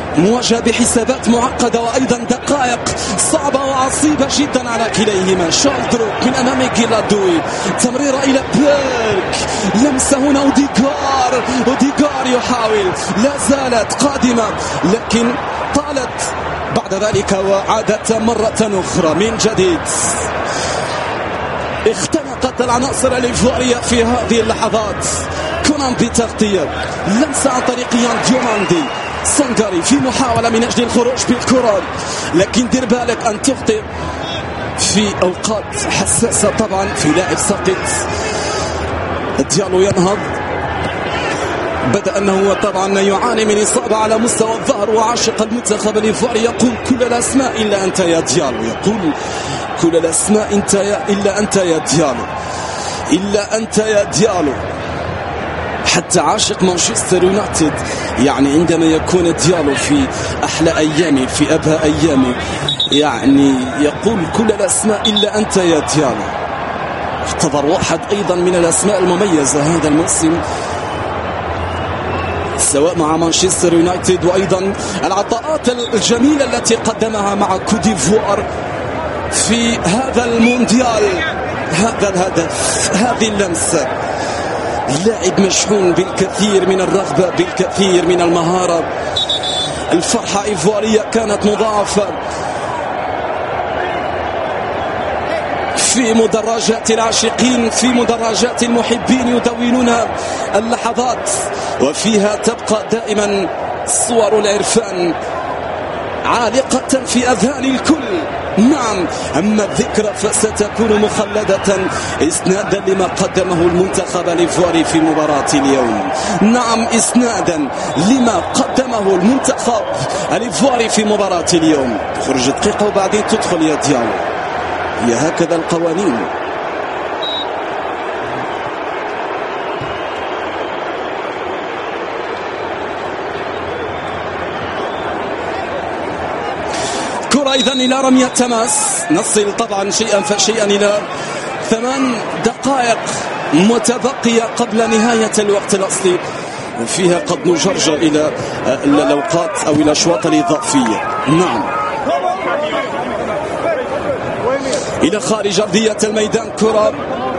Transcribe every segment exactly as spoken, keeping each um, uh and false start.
مواجهة بحسابات معقدة وأيضا دقائق صعبة وعصيبة جدا على كليهما. شالدروب من أمام جيلادوي، تمريرة إلى بيرك، لمسة هنا أوديغار، أوديغار يحاول، لا زالت قادمة لكن طالت بعد ذلك وعادت مرة أخرى من جديد. اختنقت العناصر الإيفوارية في هذه اللحظات. كونان بتغطية، لمسة عن طريق يان ديوماندي، سانغاري في محاولة من أجل الخروج بالكرة، لكن دير بالك أن تخطئ في أوقات حساسة طبعا في لاعب ساقط. ديالو ينهض، بدأ أنه طبعا يعاني من إصابة على مستوى الظهر، وعاشق المنتخب الإيفواري يقول كل الأسماء إلا أنت يا ديالو، يقول كل الأسماء انت يا إلا أنت يا ديالو، إلا أنت يا ديالو. حتى عاشق مانشستر يونايتد يعني عندما يكون ديالو في أحلى أيامه في أبهى أيامه يعني يقول كل الأسماء إلا أنت يا ديالو. اعتبر واحد أيضا من الأسماء المميزة هذا الموسم سواء مع مانشستر يونايتد، وأيضا العطاءات الجميلة التي قدمها مع كوديفوار في هذا المونديال. هذا الهدف، هذه اللمسة، لاعب مشحون بالكثير من الرغبة، بالكثير من المهارة. الفرحة إيفوارية كانت مضاعفة في مدرجات العاشقين، في مدرجات المحبين يدونون اللحظات، وفيها تبقى دائما صور العرفان عالقة في أذهان الكل. نعم، أما الذكرى فستكون مخلدة إسنادا لما قدمه المنتخب الإيفواري في مباراة اليوم. نعم، إسنادا لما قدمه المنتخب الإيفواري في مباراة اليوم. تخرج دقيقة وبعدين تدخل يا ديالو، هي هكذا القوانين. كرة إذن إلى رمية تماس. نصل طبعا شيئا فشيئا إلى ثمان دقائق متبقية قبل نهاية الوقت الأصلي، وفيها قد نجرجر إلى الأوقات أو إلى الأشواط الإضافية. نعم، إلى خارج أرضية الميدان. كرة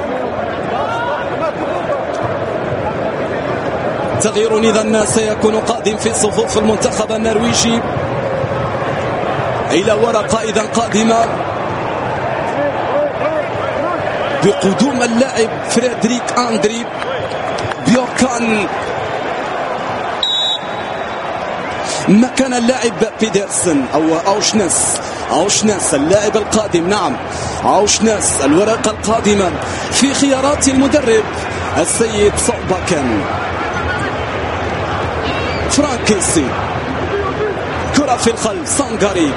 تغيير إذن سيكون قادم في صفوف المنتخب النرويجي. إلى ورقة إذن قادمة بقدوم اللاعب فريدريك أندري بيوركان مكان اللاعب بيدرسن أو أوشنس. أوشنس اللاعب القادم. نعم، أوشنس الورقة القادمة في خيارات المدرب السيد صوباكن. فرانكيسي، كرة في الخلف، سانغاري،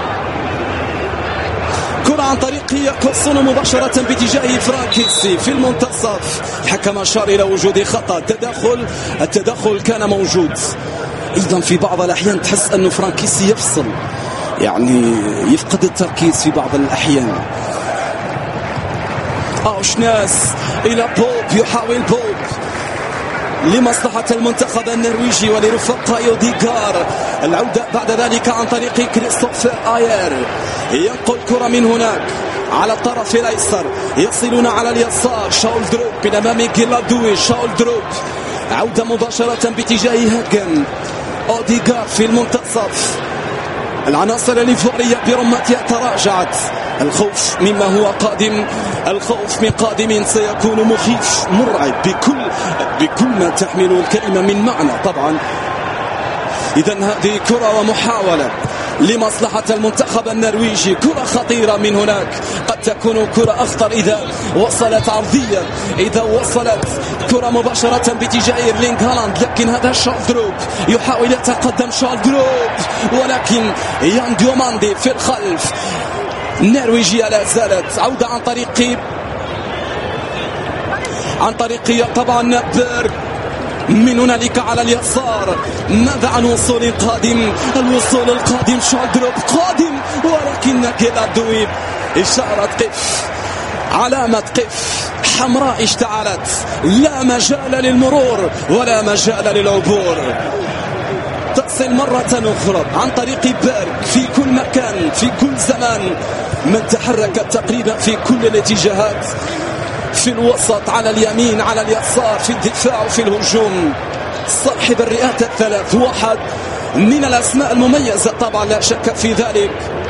كرة عن طريق ياكوسون مباشرة باتجاه فرانكيسي في المنتصف. الحكم أشار إلى وجود خطأ، تدخل، التدخل كان موجود. أيضا في بعض الأحيان تحس أنه فرانكيسي يفصل، يعني يفقد التركيز في بعض الأحيان. أوشناس إلى بوب، يحاول بوب لمصلحة المنتخب النرويجي ولرفقاء أوديغار. العودة بعد ذلك عن طريق كريستوفر آير، ينقل كرة من هناك على الطرف الأيسر، يصلون على اليسار. شاول دروب من أمام جيلادوي. شاول دروب، عودة مباشرة باتجاه هاجن. أوديغار في المنتصف. العناصر الإيفوارية برمتها تراجعت. الخوف مما هو قادم، الخوف من قادم سيكون مخيف مرعب بكل بكل ما تحمل الكلمة من معنى طبعا. إذن هذه كرة ومحاولة لمصلحة المنتخب النرويجي. كرة خطيرة من هناك، قد تكون كرة أخطر إذا وصلت عرضية، إذا وصلت كرة مباشرة باتجاه إيرلينغ هالاند. لكن هذا شالدروب يحاول يتقدم، شالدروب، ولكن يان ديوماندي في الخلف. النرويجية لا زالت. عودة عن طريق عن طريق طبعا بيرك من هنالك على اليسار. ماذا عن وصول قادم؟ الوصول القادم، شالدروب قادم، ولكن جيلادوي إشارة قف، علامة قف حمراء اشتعلت، لا مجال للمرور ولا مجال للعبور. تصل مرة أخرى عن طريق بيرك في كل مكان في كل زمان، من تحرك تقريبا في كل الاتجاهات، في الوسط، على اليمين، على اليسار، في الدفاع وفي الهجوم. صاحب الرئات الثلاث، واحد من الأسماء المميزة طبعا لا شك في ذلك.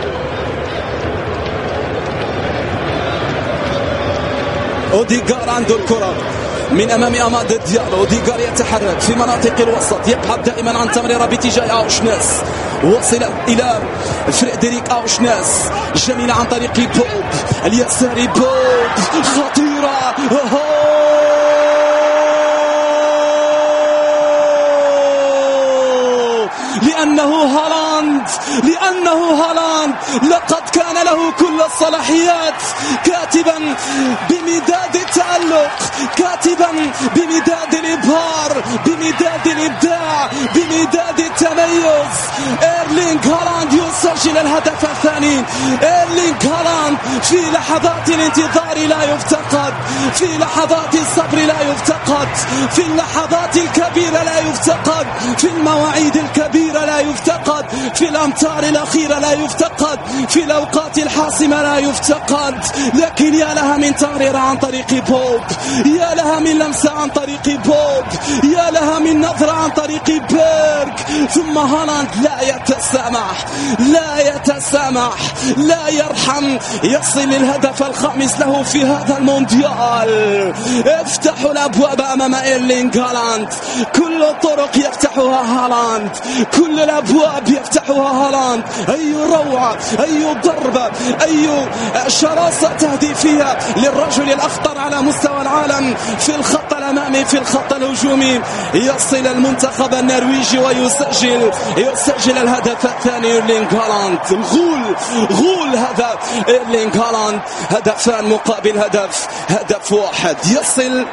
أوديغار عنده الكرة من أمام أماد ديالو. أوديغار يتحرك في مناطق الوسط، يبحث دائما عن تمريرة باتجاه أوشناس، وصل إلى فريدريك أوشناس، جميلة عن طريق بوب اليساري، بوب خطيرة، لأنه هالاند، لأنه هالاند لقد كان له كل الصلاحيات، كاتبا بمداد التألق، كاتبا بمداد الإبهار، بمداد الإبداع، بمداد التميز. إيرلينغ هالاند يسجل الهدف الثاني. إيرلينغ هالاند في لحظات الانتظار لا يفتقد، في لحظات الصبر لا يفتقد، في اللحظات الكبيرة لا يفتقد، في المواعيد الكبيرة لا يفتقد، في الأمتار الأخيرة لا يفتقد، في الأوقات الحاسمة لا يفتقد. لكن يا لها من تمريرة عن طريق بوب، يا لها من لمسة عن طريق بوب، يا لها من نظرة عن طريق بيرك. ثم هالاند لا يتسامح، لا يتسامح، لا يرحم، يصل للهدف الخامس له في هذا المونديال. افتحوا الأبواب أمام إيرلينغ هالاند، كل الطرق يفتحها هالاند، كل الأبواب يفتحها هالاند. أي روعة، أي ضربة، أي شراسة تهديفية للرجل الأخطر على مستوى العالم في الخط الأمامي، في الخط الهجومي. يصل المنتخب النرويجي ويسجل يسجل الهدف الثاني إيرلينغ هالاند. الغول غول هذا إيرلينغ هالاند، هدفان مقابل هدف، هدف واحد. يصل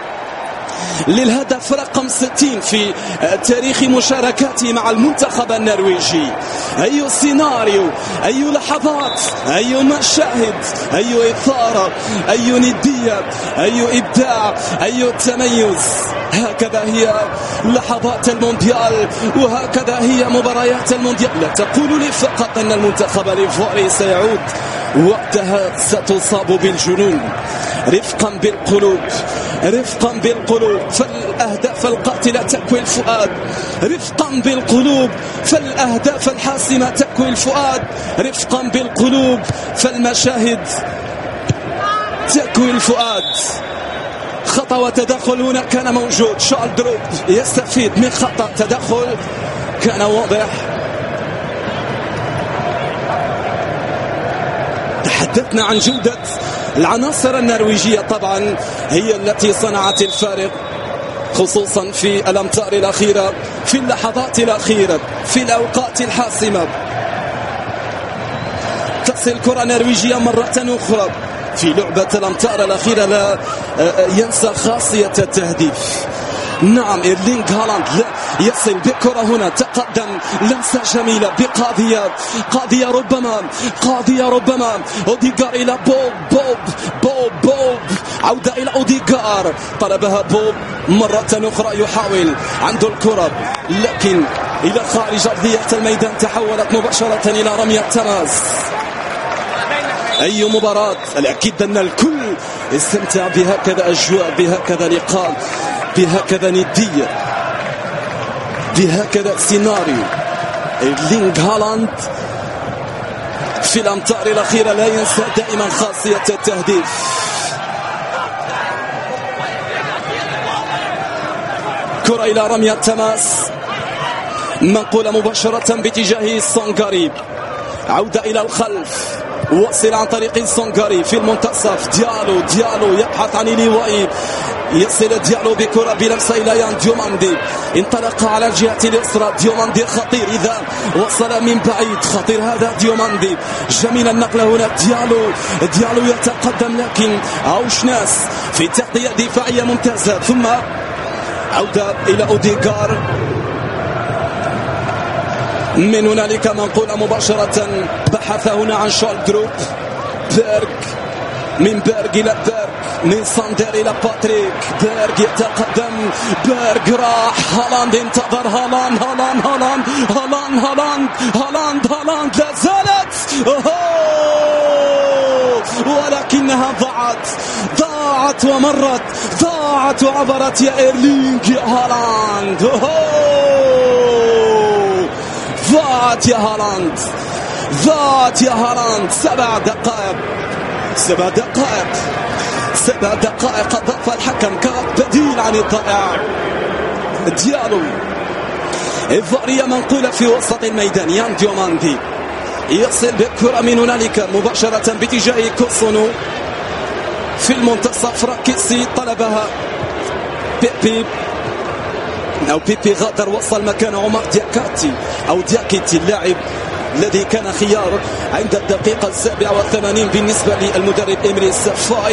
للهدف رقم ستين في تاريخ مشاركاته مع المنتخب النرويجي. أي سيناريو، أي لحظات، أي مشاهد، أي إثارة، أي ندية، أي إبداع، أي تميز. هكذا هي لحظات المونديال، وهكذا هي مباريات المونديال. لا تقول لي فقط أن المنتخب الإيفواري سيعود، وقتها ستصاب بالجنون. رفقا بالقلوب، رفقا بالقلوب، فالأهداف القاتلة تكوي الفؤاد. رفقا بالقلوب، فالأهداف الحاسمة تكوي الفؤاد. رفقا بالقلوب، فالمشاهد تكوي الفؤاد. خطأ وتدخل هنا كان موجود. شارل دروب يستفيد من خطأ، تدخل كان واضح. تحدثنا عن جودة العناصر النرويجية، طبعا هي التي صنعت الفارق، خصوصا في الأمتار الأخيرة، في اللحظات الأخيرة، في الأوقات الحاسمة. تصل كرة نرويجية مرة أخرى في لعبة الأمتار الأخيرة، لا ينسى خاصية التهديف. نعم، إيرلينغ هالاند يصل بكرة هنا، تقدم لمسة جميلة بقاضية، قاضية ربما، قاضية ربما. أوديغار إلى بوب، بوب بوب بوب عودة إلى أوديغار، طلبها بوب مرة أخرى، يحاول، عنده الكرة لكن إلى خارج أرضية الميدان، تحولت مباشرة إلى رمية تماس. أي مباراة، الأكيد أن الكل استمتع بهكذا أجواء، بهكذا لقاء، بهكذا ندية، بهكذا سيناريو. إيرلينغ هالاند في الأمتار الأخيرة لا ينسى دائما خاصية التهديف. كرة إلى رمية تماس، منقولة مباشرة باتجاه سونغاري، عودة إلى الخلف، وصل عن طريق سونغاري في المنتصف. ديالو ديالو يبحث عن ليوائي، يصل ديالو بكرة بلمسة إلى يان ديوماندي، انطلق على الجهة اليسرى. ديوماندي خطير إذا وصل من بعيد، خطير هذا ديوماندي. جميل النقلة هنا. ديالو ديالو يتقدم، لكن أوشناس في تغطية دفاعية ممتازة، ثم عودة إلى أوديغار. من هنالك منقولة مباشرة، بحث هنا عن شارل دروب. بيرك من بيرغ إلى بيرغ، من ساندر إلى باتريك. بيرغ يتقدم، بيرغ راح، هالاند انتظر، هالاند هالاند هالاند هالاند هالاند هالاند هالاند لا زالت، ولكنها ضاعت ضاعت ومرت، ضاعت وعبرت يا إيرلينغ يا هالاند. ضاعت يا هالاند، ضاعت يا هالاند. سبع دقائق سبع دقائق سبع دقائق أضاف الحكم كوقت بديل عن الضائع. ديالو، إيفوارية منقولة في وسط الميدان. يان ديوماندي يصل بالكرة من هنالك مباشرة باتجاه كوسونو في المنتصف. راكيسي طلبها، بيبي أو بيبي غادر، وصل مكان عمر دياكاتي أو دياكيتي اللاعب الذي كان خيار عند الدقيقة السابعة والثمانين بالنسبة للمدرب إمري سافاي.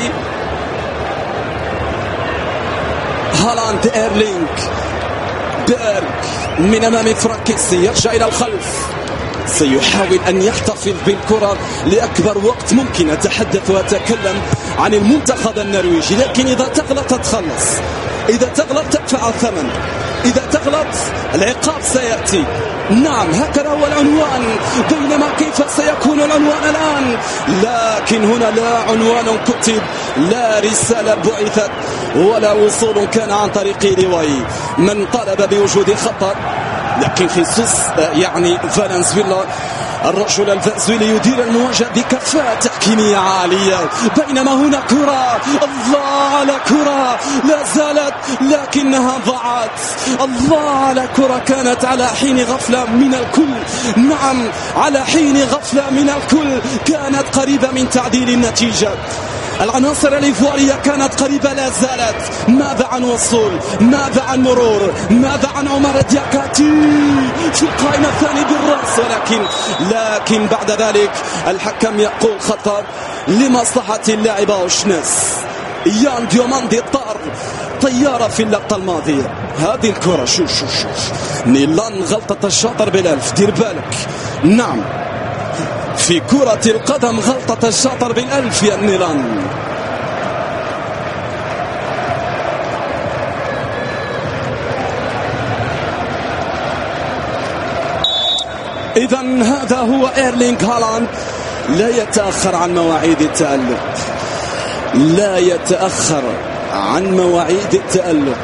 هالاند، إيرلينغ، بيرغ من أمام فرانكيسي، يرجع إلى الخلف، سيحاول أن يحتفظ بالكرة لأكبر وقت ممكن. أتحدث وأتكلم عن المنتخب النرويجي، لكن إذا تغلط تتخلص، إذا تغلط تدفع الثمن، إذا تغلط العقاب سيأتي. نعم هكذا هو العنوان، بينما كيف سيكون العنوان الآن؟ لكن هنا لا عنوان كتب، لا رسالة بعثت، ولا وصول كان عن طريق رواي من طلب بوجود خطأ. لكن خيسوس يعني فالنزويلا الرجل الفنزويلي يدير المواجهة بكفاءة تحكيمية عالية، بينما هنا كرة، الله على كرة لا زالت لكنها ضاعت. الله على كرة كانت على حين غفلة من الكل، نعم على حين غفلة من الكل، كانت قريبة من تعديل النتيجة. العناصر الإيفوارية كانت قريبة لا زالت. ماذا عن وصول؟ ماذا عن مرور؟ ماذا عن عمر دياكاتي في القائمة الثانية بالرأس؟ ولكن لكن بعد ذلك الحكم يقول خطأ لمصلحة اللاعب أوشناس. يان ديوماندي طار طيارة في اللقطة الماضية. هذه الكرة شوف شوف شوف نيلان غلطة الشاطر بالألف، دير بالك. نعم في كرة القدم غلطة الشاطر بالألف يا نيلان. إذن هذا هو إيرلينغ هالاند، لا يتأخر عن مواعيد التألق، لا يتأخر عن مواعيد التألق.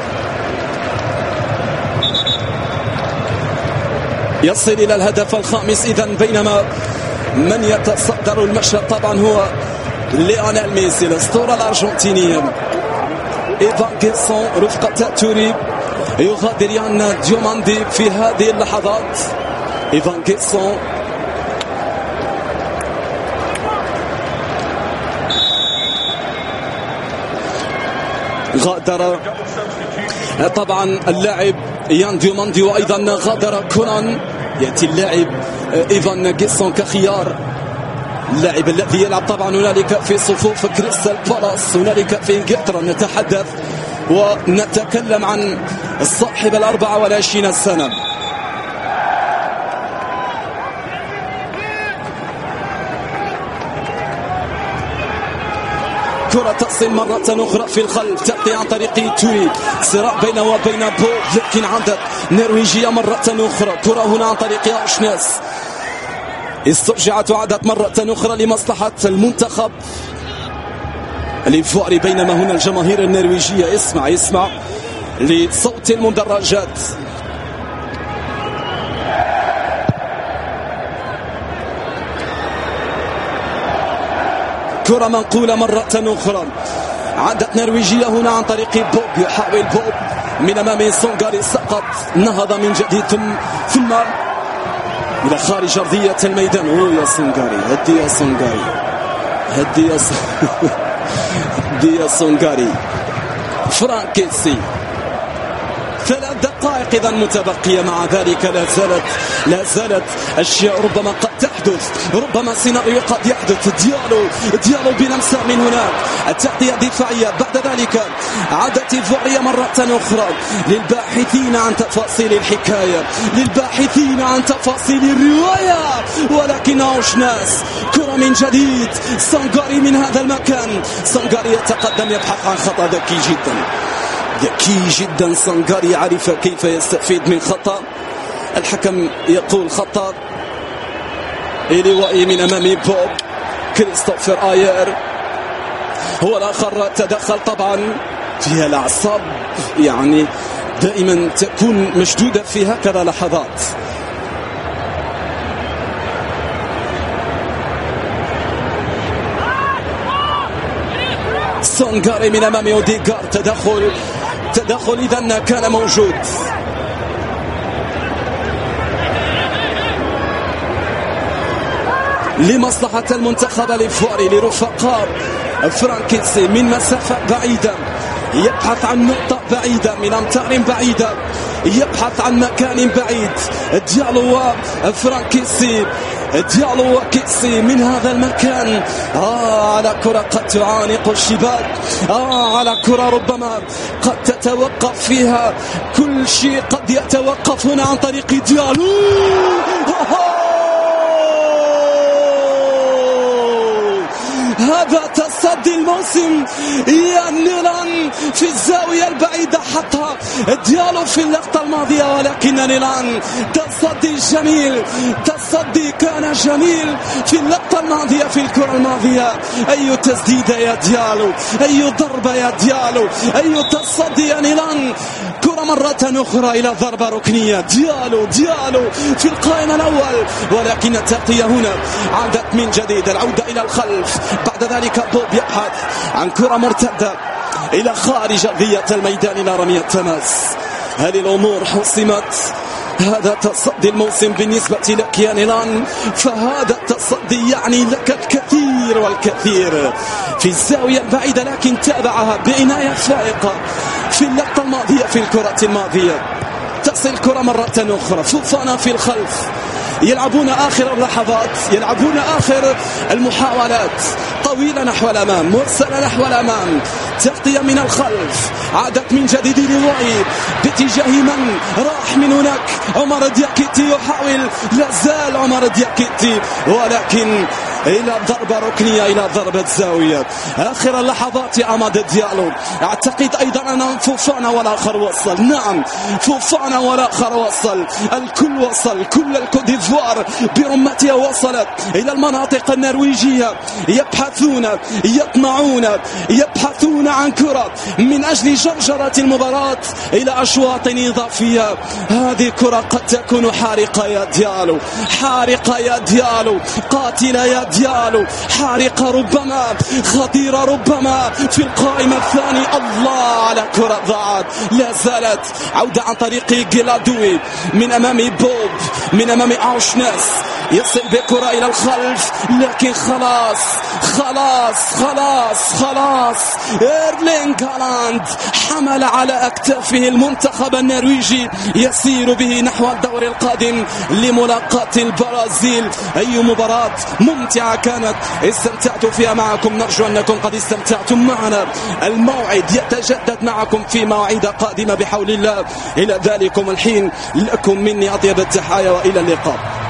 يصل إلى الهدف الخامس إذن، بينما من يتصدر المشهد طبعا هو ليونيل ميسي الأسطورة الأرجنتينية. إيفان جيسون رفقة توري يغادر يان ديوماندي في هذه اللحظات. إيفان جيسون غادر طبعا اللاعب يان ديوماندي، وأيضا غادر كونان. يأتي اللاعب إيفان جيسون كخيار، اللاعب الذي يلعب طبعا هنالك في صفوف كريستال بالاس هنالك في إنجلترا. نتحدث ونتكلم عن صاحب الأربعة والعشرين سنة. كرة تصل مرة أخرى في الخلف، تأتي عن طريق توري، صراع بينه وبين بول، لكن عندك نرويجية مرة أخرى. كرة هنا عن طريق أوشناس، استرجعت وعادت مرة أخرى لمصلحة المنتخب الإيفواري، بينما هنا الجماهير النرويجية اسمع اسمع لصوت المدرجات. كرة منقولة مرة أخرى، عادت نرويجية هنا عن طريق بوب، يحاول بوب من أمام سونغاري، سقط، نهض من جديد ثم إلى خارج أرضية الميدان. أوه يا سونغاري، هدي يا سونغاري، هدي يا هدي يا سونغاري. فرانكيسي، ثلاث دقائق إذا متبقية، مع ذلك لا زالت لا زالت أشياء ربما قد تحدث يحدث، ربما سيناريو قد يحدث. ديالو ديالو بلمسة من هناك، التغطية الدفاعية. بعد ذلك عادت إيفواريا مرة أخرى للباحثين عن تفاصيل الحكاية، للباحثين عن تفاصيل الرواية، ولكن أوشناس كرة من جديد. سانغاري من هذا المكان، سانغاري يتقدم يبحث عن خطأ ذكي جدا، ذكي جدا. سانغاري عرف كيف يستفيد من خطأ. الحكم يقول خطأ إليوائي من أمام بوب. كريستوفر آير هو الآخر تدخل طبعا فيها الأعصاب، يعني دائما تكون مشدودة في هكذا لحظات. سانغاري من أمام أوديغار، تدخل تدخل إذا كان موجود. لمصلحة المنتخب الإيفواري لرفقاء فرانكيسي من مسافة بعيدة، يبحث عن نقطة بعيدة من أمتار بعيدة، يبحث عن مكان بعيد. ديالو وفرانكيسي، ديالو وكيسي من هذا المكان. آه على كرة قد تعانق الشباك، آه على كرة ربما قد تتوقف فيها كل شيء، قد يتوقف هنا عن طريق ديالو. هذا تصدي الموسم يا نيلان في الزاوية البعيدة، حتى ديالو في اللقطة الماضية، ولكن نيلان تصدي جميل، تصدي كان جميل في اللقطة الماضية، في الكرة الماضية. أي تسديدة يا ديالو، أي ضربة يا ديالو، أي تصدي يا نيلان. كرة مرة أخرى إلى ضربة ركنية. ديالو ديالو في القائم الأول، ولكن التغطية هنا عادت من جديد، العودة إلى الخلف. بعد ذلك بوب يبحث عن كرة مرتدة إلى خارج أرضية الميدان إلى رمية التماس. هل الأمور حسمت؟ هذا تصدي الموسم بالنسبة لك يا نيلان، فهذا التصدي يعني لك الكثير والكثير في الزاوية البعيدة، لكن تابعها بعناية فائقة في اللقطة الماضية، في الكرة الماضية. تصل الكرة مرة أخرى، فوفانا في الخلف، يلعبون آخر اللحظات، يلعبون آخر المحاولات، طويلة نحو الأمام، مرسلة نحو الأمام، تغطية من الخلف. عادت من جديد لواي باتجاه من راح من هناك. عمر دياكيتي يحاول، لازال عمر دياكيتي، ولكن إلى ضربة ركنية، إلى ضربة زاوية. آخر اللحظات يا أماد ديالو. أعتقد أيضا أن فوفانا والآخر وصل، نعم فوفانا والآخر وصل، الكل وصل، كل الكوت ديفوار برمتها وصلت إلى المناطق النرويجية. يبحثون، يطمعون، يبحثون عن كرة من أجل جرجرة المباراة إلى أشواط إضافية. هذه كرة قد تكون حارقة يا ديالو، حارقة يا ديالو، قاتلة يا ديالو، حارقة ربما، خطيرة ربما في القائم الثاني. الله على كرة ضاعت، لا زالت. عودة عن طريق جيلادوي من أمام بوب، من أمام أوشناس، يصل بكرة إلى الخلف، لكن خلاص خلاص خلاص خلاص. إيرلينغ هالاند حمل على أكتافه المنتخب النرويجي، يسير به نحو الدور القادم لملاقاة البرازيل. أي مباراة ممتعة كانت، استمتعت فيها معكم، نرجو أنكم قد استمتعتم معنا. الموعد يتجدد معكم في مواعيد قادمة بحول الله. إلى ذلكم الحين لكم مني أطيب التحايا وإلى اللقاء.